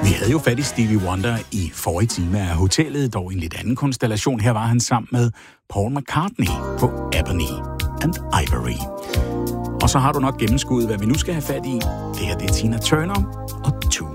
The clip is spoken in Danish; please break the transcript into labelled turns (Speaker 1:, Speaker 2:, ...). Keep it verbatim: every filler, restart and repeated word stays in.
Speaker 1: Vi havde jo fat i Stevie Wonder i forrige time af hotellet, dog i en lidt anden konstellation. Her var han sammen med Paul McCartney på Ebony and Ivory. Og så har du nok gennemskuddet, hvad vi nu skal have fat i. Det her det er Tina Turner og Two.